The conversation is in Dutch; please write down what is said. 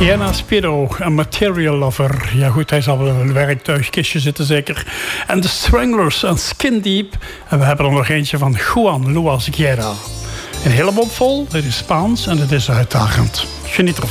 Gianna Spiro, een material lover. Ja goed, hij zal wel in een werktuigkistje zitten zeker. En de Stranglers en Skin Deep. En we hebben er nog eentje van Juan Luis Guerra. Een hele mond vol, dit is Spaans en het is uitdagend. Geniet ervan.